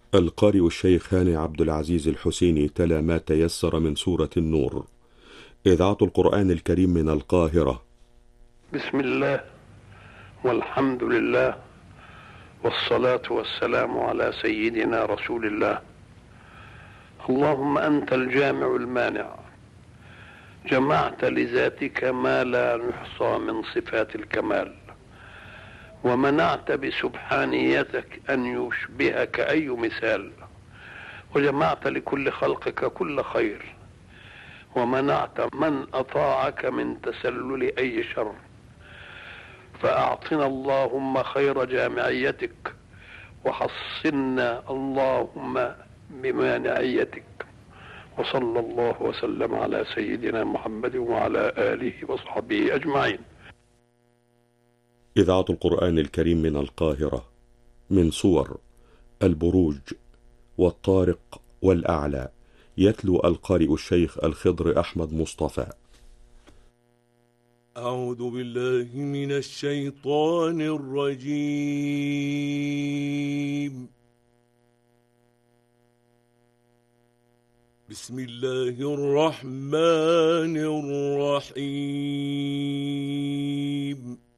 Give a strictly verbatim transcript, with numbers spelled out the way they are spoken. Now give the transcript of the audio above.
القارئ الشيخ هاني عبد العزيز الحسيني تلا ما تيسر من سورة النور. إذاعة القرآن الكريم من القاهرة. بسم الله والحمد لله والصلاة والسلام على سيدنا رسول الله. اللهم أنت الجامع المانع، جمعت لذاتك ما لا نحصى من صفات الكمال، ومنعت بسبحانيتك أن يشبهك أي مثال، وجمعت لكل خلقك كل خير، ومنعت من أطاعك من تسلل أي شر. فأعطنا اللهم خير جامعيتك، وحصنا اللهم بمانعيتك. وصلى الله وسلم على سيدنا محمد وعلى آله وصحبه أجمعين. إذاعة القرآن الكريم من القاهرة. من صور البروج والطارق والأعلى، يتلو القارئ الشيخ الخضر أحمد مصطفى. أعوذ بالله من الشيطان الرجيم. بسم الله الرحمن الرحيم.